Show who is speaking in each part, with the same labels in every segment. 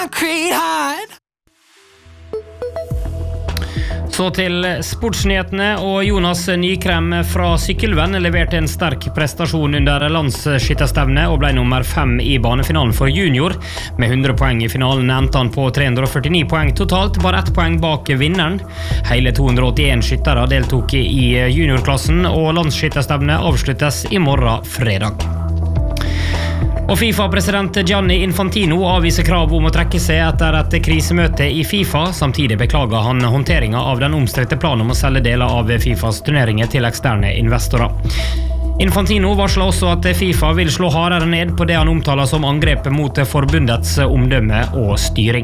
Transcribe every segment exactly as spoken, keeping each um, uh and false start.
Speaker 1: Så til sportsnyhetene, og Jonas Nykrem fra Sykkelvenn leverte en sterk prestasjon under landsskytterstevnet og ble nummer fem i banefinalen for junior. Med hundre poeng i finalen endte han på tre hundre førtini poeng totalt, bare ett poeng bak vinneren. Hele to hundre åttien skyttere deltok i juniorklassen, og landsskytterstevnet avsluttes i morgen fredag. Og FIFA-president Gianni Infantino avviser krav om å trekke seg etter et krisemøte i FIFA. Samtidig beklager han håndteringen av den omstridte planen om å selge deler av FIFAs turneringer til eksterne investorer. Infantino varsler også at FIFA vil slå hardere ned på det han omtaler som angrepet mot forbundets omdømme og styring.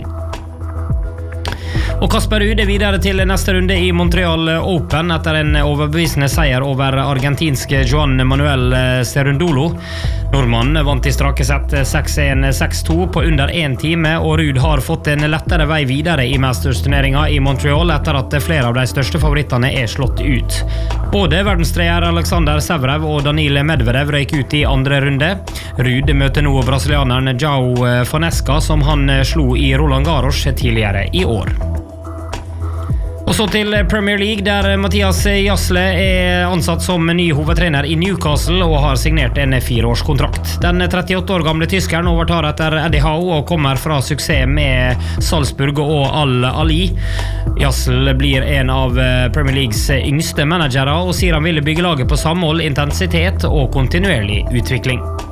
Speaker 1: Og Kasper Ruud er videre til neste runde i Montreal Open etter en overbevisende seier over argentinske Juan Manuel Cerundolo. Nordmannen vant i strake sett seks en seks to på under en time, og Ruud har fått en lettere vei videre i Masters-turneringen i Montreal etter at flere av de største favorittene er slått ut. Både verdenstreer Alexander Zverev og Daniil Medvedev røyk ut i andre runde. Ruud møter nå brasilianeren João Fonseca, som han slo i Roland Garros tidligere i år. Og så til Premier League, der Mathias Jasle er ansatt som ny hovedtrener i Newcastle og har signert en fireårskontrakt. Den trettiåtte år gamle tyskeren overtar etter Eddie Howe og kommer fra suksess med Salzburg og Al-Ali. Jasle blir en av Premier Leagues yngste managere og sier han ville bygge laget på samhold, intensitet og kontinuerlig utvikling.